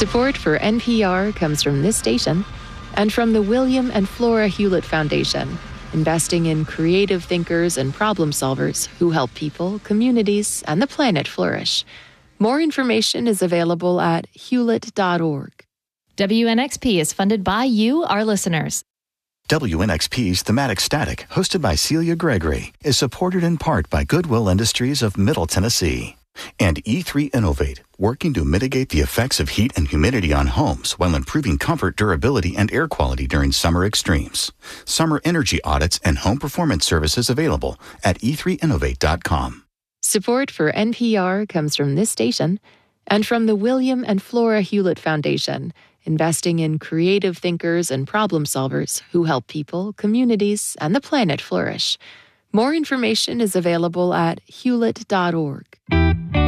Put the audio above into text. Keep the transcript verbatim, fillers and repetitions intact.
Support for N P R comes from this station and from the William and Flora Hewlett Foundation, investing in creative thinkers and problem solvers who help people, communities, and the planet flourish. More information is available at hewlett dot org. W N X P is funded by you, our listeners. W N X P's Thematic Static, hosted by Celia Gregory, is supported in part by Goodwill Industries of Middle Tennessee and E three Innovate, working to mitigate the effects of heat and humidity on homes while improving comfort, durability, and air quality during summer extremes. Summer energy audits and home performance services available at e three innovate dot com. Support for N P R comes from this station and from the William and Flora Hewlett Foundation, investing in creative thinkers and problem solvers who help people, communities, and the planet flourish. More information is available at hewlett dot org.